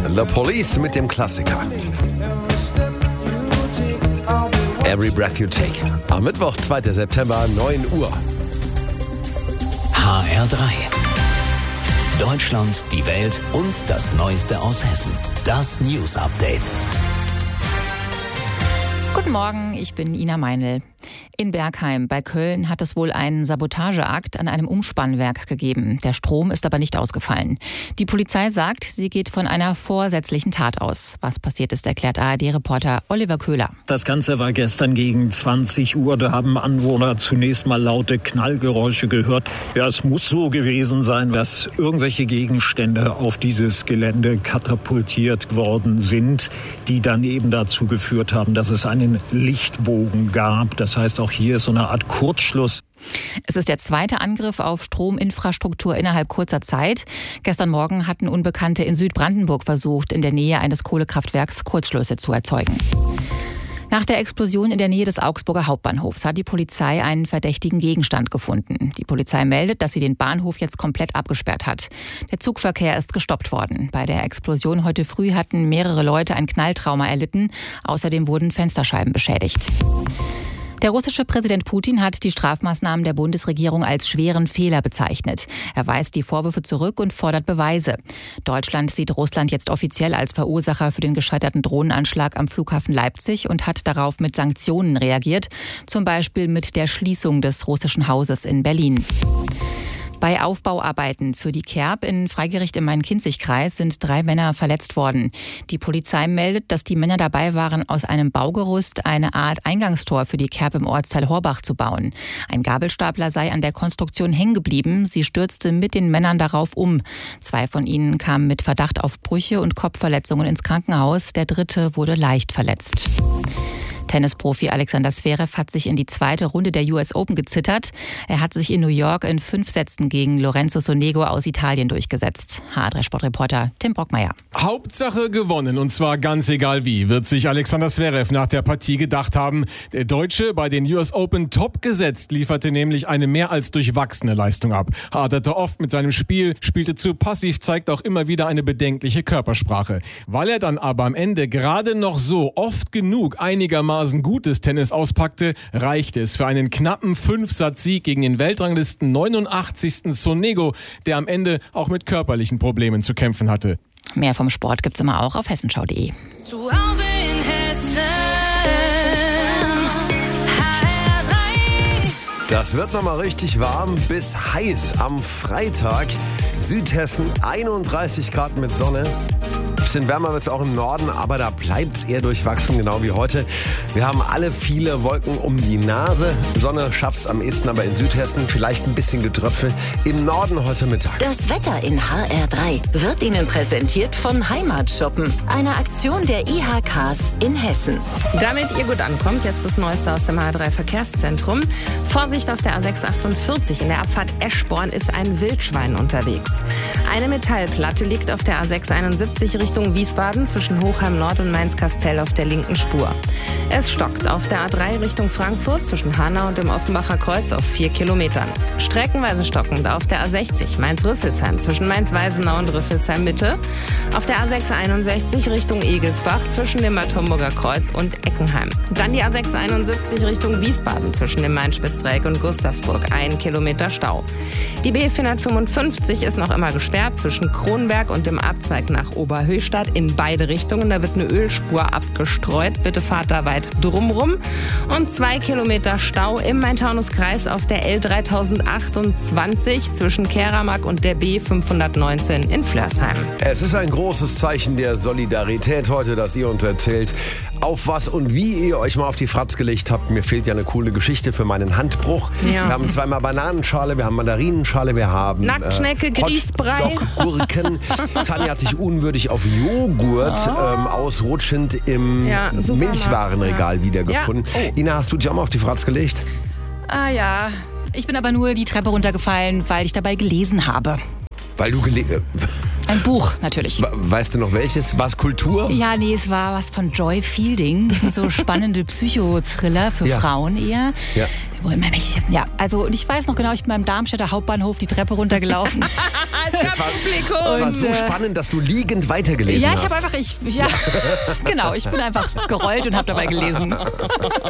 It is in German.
The Police mit dem Klassiker. Every Breath You Take. Am Mittwoch, 2. September, 9 Uhr. HR3. Deutschland, die Welt und das Neueste aus Hessen. Das News Update. Guten Morgen, ich bin Ina Meinl. In Bergheim bei Köln hat es wohl einen Sabotageakt an einem Umspannwerk gegeben. Der Strom ist aber nicht ausgefallen. Die Polizei sagt, sie geht von einer vorsätzlichen Tat aus. Was passiert ist, erklärt ARD-Reporter Oliver Köhler. Das Ganze war gestern gegen 20 Uhr. Da haben Anwohner zunächst mal laute Knallgeräusche gehört. Ja, es muss so gewesen sein, dass irgendwelche Gegenstände auf dieses Gelände katapultiert worden sind, die dann eben dazu geführt haben, dass es einen Lichtbogen gab. Das heißt, auch hier ist so eine Art Kurzschluss. Es ist der zweite Angriff auf Strominfrastruktur innerhalb kurzer Zeit. Gestern Morgen hatten Unbekannte in Südbrandenburg versucht, in der Nähe eines Kohlekraftwerks Kurzschlüsse zu erzeugen. Nach der Explosion in der Nähe des Augsburger Hauptbahnhofs hat die Polizei einen verdächtigen Gegenstand gefunden. Die Polizei meldet, dass sie den Bahnhof jetzt komplett abgesperrt hat. Der Zugverkehr ist gestoppt worden. Bei der Explosion heute früh hatten mehrere Leute ein Knalltrauma erlitten. Außerdem wurden Fensterscheiben beschädigt. Der russische Präsident Putin hat die Strafmaßnahmen der Bundesregierung als schweren Fehler bezeichnet. Er weist die Vorwürfe zurück und fordert Beweise. Deutschland sieht Russland jetzt offiziell als Verursacher für den gescheiterten Drohnenanschlag am Flughafen Leipzig und hat darauf mit Sanktionen reagiert, zum Beispiel mit der Schließung des russischen Hauses in Berlin. Bei Aufbauarbeiten für die Kerb in Freigericht im Main-Kinzig-Kreis sind 3 Männer verletzt worden. Die Polizei meldet, dass die Männer dabei waren, aus einem Baugerüst eine Art Eingangstor für die Kerb im Ortsteil Horbach zu bauen. Ein Gabelstapler sei an der Konstruktion hängen geblieben. Sie stürzte mit den Männern darauf um. 2 von ihnen kamen mit Verdacht auf Brüche und Kopfverletzungen ins Krankenhaus. Der 3. wurde leicht verletzt. Tennisprofi Alexander Zverev hat sich in die zweite Runde der US Open gezittert. Er hat sich in New York in 5 Sätzen gegen Lorenzo Sonego aus Italien durchgesetzt. HR3-Sportreporter Tim Brockmeier. Hauptsache gewonnen, und zwar ganz egal wie, wird sich Alexander Zverev nach der Partie gedacht haben. Der Deutsche, bei den US Open top gesetzt, lieferte nämlich eine mehr als durchwachsene Leistung ab. Haderte oft mit seinem Spiel, spielte zu passiv, zeigt auch immer wieder eine bedenkliche Körpersprache. Weil er dann aber am Ende gerade noch so oft genug einigermaßen gutes Tennis auspackte, reichte es für einen knappen 5-Satz-Sieg gegen den Weltranglisten 89. Sonego, der am Ende auch mit körperlichen Problemen zu kämpfen hatte. Mehr vom Sport gibt's immer auch auf hessenschau.de. Zu Hause in Hessen. Das wird nochmal richtig warm bis heiß am Freitag. Südhessen 31 Grad mit Sonne. Bisschen wärmer wird es auch im Norden, aber da bleibt es eher durchwachsen, genau wie heute. Wir haben alle viele Wolken um die Nase. Sonne schafft es am ehesten, aber in Südhessen vielleicht ein bisschen Getröpfel. Im Norden heute Mittag. Das Wetter in HR3 wird Ihnen präsentiert von Heimatshoppen, einer Aktion der IHKs in Hessen. Damit ihr gut ankommt, jetzt das Neueste aus dem HR3 Verkehrszentrum. Vorsicht auf der A648. In der Abfahrt Eschborn ist ein Wildschwein unterwegs. Eine Metallplatte liegt auf der A671 Richtung Wiesbaden zwischen Hochheim Nord und Mainz-Kastell auf der linken Spur. Es stockt auf der A3 Richtung Frankfurt zwischen Hanau und dem Offenbacher Kreuz auf 4 Kilometern. Streckenweise stockend auf der A60 Mainz-Rüsselsheim zwischen Mainz-Weisenau und Rüsselsheim-Mitte. Auf der A661 Richtung Egesbach zwischen dem Bad Homburger Kreuz und Eckenheim. Dann die A671 Richtung Wiesbaden zwischen dem Main-Spitzdreieck und Gustavsburg. 1 Kilometer Stau. Die B455 ist noch immer gesperrt zwischen Kronberg und dem Abzweig nach Oberhöchstadt in beide Richtungen. Da wird eine Ölspur abgestreut. Bitte fahrt da weit drumrum. Und 2 Kilometer Stau im Main-Taunus-Kreis auf der L3028 zwischen Keramark und der B519 in Flörsheim. Es ist ein großes Zeichen der Solidarität heute, dass ihr uns erzählt, auf was und wie ihr euch mal auf die Fratz gelegt habt. Mir fehlt ja eine coole Geschichte für meinen Handbruch. Ja. Wir haben 2-mal Bananenschale, wir haben Mandarinenschale, wir haben Nacktschnecke, Grießbrei, Gurken. Tanja hat sich unwürdig auf Joghurt ausrutschend im Milchwarenregal wiedergefunden. Ja. Oh. Ina, hast du dich auch mal auf die Fratz gelegt? Ah ja, ich bin aber nur die Treppe runtergefallen, weil ich dabei gelesen habe. Weil du Ein Buch, natürlich. Weißt du noch welches? War es Kultur? Ja, nee, es war was von Joy Fielding. Das sind so spannende Psychothriller für Frauen eher. Ja. Ja, also und ich weiß noch genau, ich bin beim Darmstädter Hauptbahnhof die Treppe runtergelaufen. Das war so spannend, dass du liegend weitergelesen hast. Ja, ich habe einfach, genau, ich bin einfach gerollt und habe dabei gelesen.